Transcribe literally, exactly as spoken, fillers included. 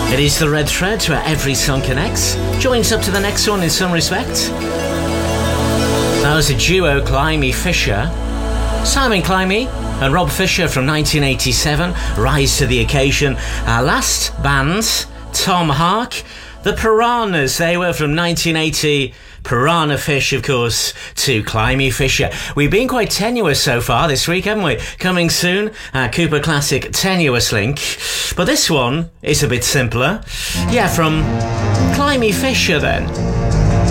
It is the red thread where every song connects, joins up to the next one in some respect. That was a duo, Climie Fisher. Simon Climie and Rob Fisher from nineteen eighty-seven, rise to the occasion. Our last band, Tom Hark, the Piranhas, they were from nineteen eighty. Piranha Fish, of course, to Climie Fisher. We've been quite tenuous so far this week, haven't we? Coming soon, our Cooper Classic Tenuous Link. But this one is a bit simpler. Yeah, from Climie Fisher then.